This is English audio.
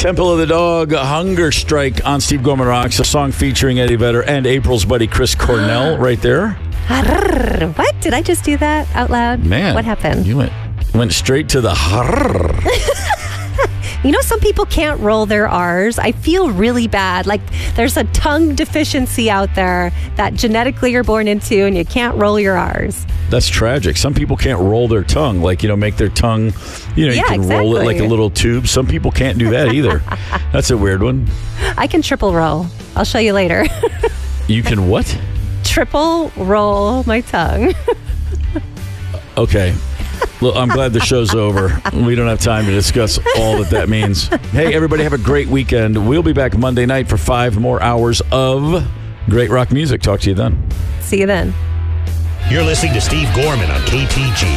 Temple of the Dog, Hunger Strike on Steve Gorman Rocks, a song featuring Eddie Vedder and April's buddy Chris Cornell right there. What? Did I just do that out loud? Man. What happened? You went straight to the You know, some people can't roll their R's. I feel really bad. Like there's a tongue deficiency out there that genetically you're born into and you can't roll your R's. That's tragic. Some people can't roll their tongue, like, make their tongue, you can roll it like a little tube. Some people can't do that either. That's a weird one. I can triple roll. I'll show you later. You can what? Triple roll my tongue. Okay. Look, I'm glad the show's over. We don't have time to discuss all that means. Hey, everybody, have a great weekend. We'll be back Monday night for 5 more hours of great rock music. Talk to you then. See you then. You're listening to Steve Gorman on KTG.